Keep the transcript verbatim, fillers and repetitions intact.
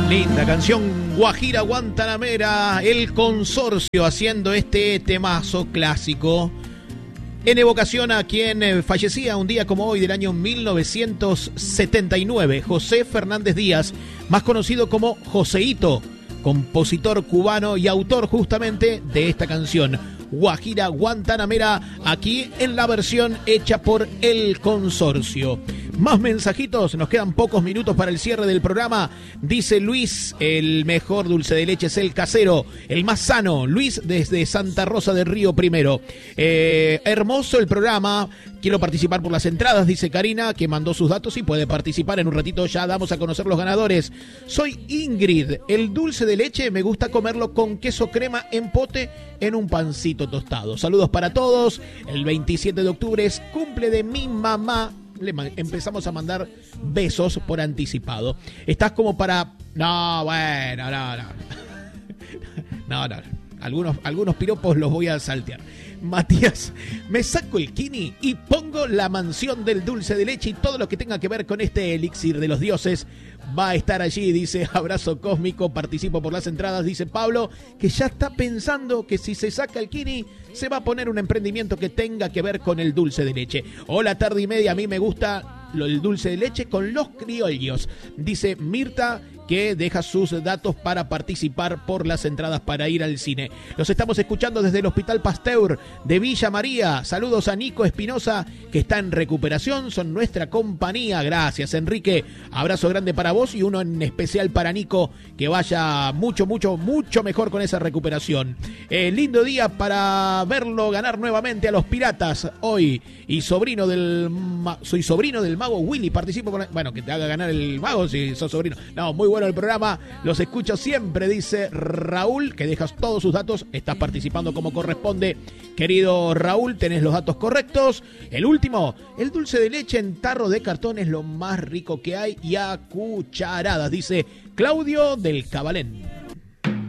Linda canción, Guajira Guantanamera, el consorcio haciendo este temazo clásico en evocación a quien fallecía un día como hoy del año mil novecientos setenta y nueve, José Fernández Díaz, más conocido como Joseito, compositor cubano y autor justamente de esta canción, Guajira Guantanamera, aquí en la versión hecha por el consorcio. Más mensajitos, nos quedan pocos minutos para el cierre del programa. Dice Luis, el mejor dulce de leche es el casero, el más sano. Luis desde Santa Rosa del Río Primero. Eh, hermoso el programa, quiero participar por las entradas, dice Karina, que mandó sus datos y puede participar. En un ratito ya damos a conocer los ganadores. Soy Ingrid, el dulce de leche me gusta comerlo con queso crema en pote en un pancito tostado. Saludos para todos. El veintisiete de octubre es cumple de mi mamá. Le empezamos a mandar besos por anticipado. Estás como para... No, bueno, no, no. No, no. Algunos, algunos piropos los voy a saltear. Matías, me saco el kini y pongo la mansión del dulce de leche y todo lo que tenga que ver con este elixir de los dioses va a estar allí, dice, abrazo cósmico, participo por las entradas, dice Pablo, que ya está pensando que si se saca el kini se va a poner un emprendimiento que tenga que ver con el dulce de leche. Hola, tarde y media, a mí me gusta el dulce de leche con los criollos, dice Mirta, que deja sus datos para participar por las entradas para ir al cine. Los estamos escuchando desde el Hospital Pasteur de Villa María. Saludos a Nico Espinosa, que está en recuperación, son nuestra compañía. Gracias, Enrique. Abrazo grande para vos y uno en especial para Nico, que vaya mucho, mucho, mucho mejor con esa recuperación. Eh, lindo día para verlo ganar nuevamente a los Piratas hoy. Y sobrino del... Soy sobrino del mago Willy, participo con... La, bueno, que te haga ganar el mago si sos sobrino. No, muy bueno el programa, los escucho siempre, dice Raúl, que dejas todos sus datos, estás participando como corresponde, querido Raúl, tenés los datos correctos. El último, el dulce de leche en tarro de cartón es lo más rico que hay y a cucharadas, dice Claudio del Cabalén.